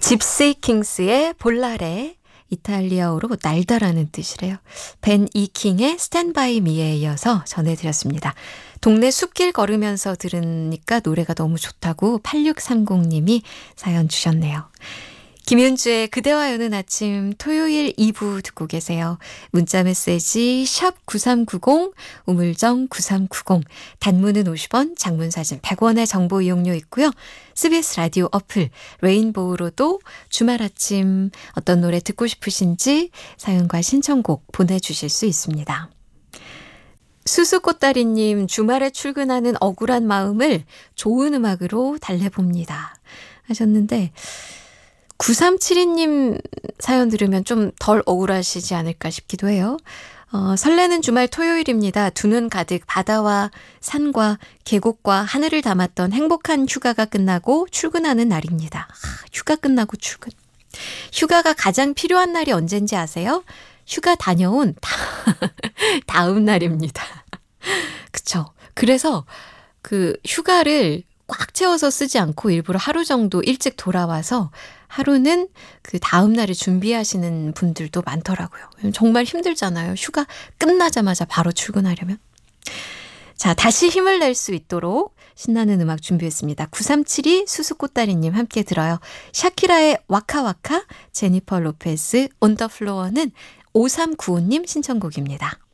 집시 킹스의 볼라레, 이탈리아어로 날다라는 뜻이래요. 벤 이킹의 스탠드 바이 미에 이어서 전해드렸습니다. 동네 숲길 걸으면서 들으니까 노래가 너무 좋다고 8630님이 사연 주셨네요. 김윤주의 그대와 여는 아침 토요일 2부 듣고 계세요. 문자 메시지 샵 9390 우물정 9390 단문은 50원 장문 사진 100원의 정보 이용료 있고요. CBS 라디오 어플 레인보우로도 주말 아침 어떤 노래 듣고 싶으신지 사연과 신청곡 보내주실 수 있습니다. 수수꽃다리님 주말에 출근하는 억울한 마음을 좋은 음악으로 달래봅니다 하셨는데 9372님 사연 들으면 좀 덜 억울하시지 않을까 싶기도 해요. 설레는 주말 토요일입니다. 두 눈 가득 바다와 산과 계곡과 하늘을 담았던 행복한 휴가가 끝나고 출근하는 날입니다. 휴가 끝나고 출근. 휴가가 가장 필요한 날이 언젠지 아세요? 휴가 다녀온 다음 날입니다. 그쵸? 그래서 그 휴가를 꽉 채워서 쓰지 않고 일부러 하루 정도 일찍 돌아와서 하루는 그 다음 날에 준비하시는 분들도 많더라고요. 정말 힘들잖아요. 휴가 끝나자마자 바로 출근하려면. 자, 다시 힘을 낼 수 있도록 신나는 음악 준비했습니다. 9372 수수꽃다리님 함께 들어요. 샤키라의 와카와카, 제니퍼 로페스 온 더 플로어는 5395님 신청곡입니다.